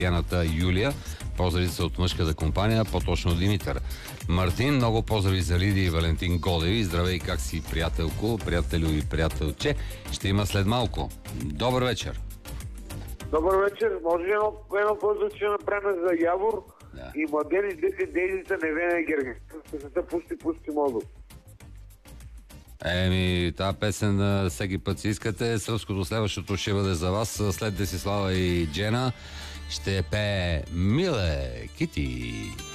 Яната Юлия. Поздрави са от мъжката компания, по-точно Димитър. Мартин, много поздрави за Лидия и Валентин Голеви. Здравей, как си, приятелко, приятелю и приятелче. Ще има след малко. Добър вечер. Добър вечер. Може ли едно поздрави ще направим за Явор и младени дети Дейзица Невена и Герган. Песента Пусти модо. Тази песен всеки път си искате. Сръбското следващото ще бъде за вас. След Десислава и Джена ще пее Миле Кити.